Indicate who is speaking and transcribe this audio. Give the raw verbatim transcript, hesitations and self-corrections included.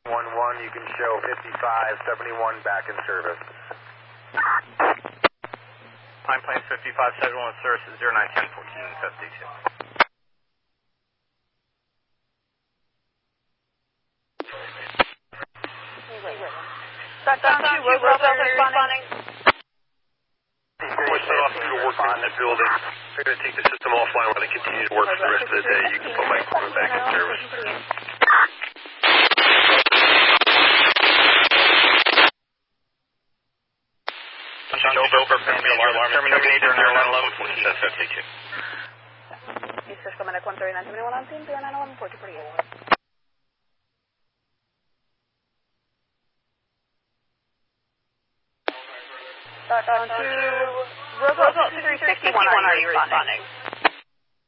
Speaker 1: one one, you can show fifty-five seventy-one back in service.
Speaker 2: Pine Plains fifty-five seventy-one service is zero nine ten fourteen fifty-two.
Speaker 3: Down to Roswell, responding.
Speaker 4: Push that off and do work on that building. They're going to take the system offline while they continue to work for the rest of the day. You can put my equipment back in service.
Speaker 2: Over, over, alarm, terminator, zero nine eleven fourteen fifty-two.
Speaker 3: Eastern Command one thirty-nine seventy-one on team, zero nine eleven forty forty-eight. Down to Roswell two three six one, are you responding?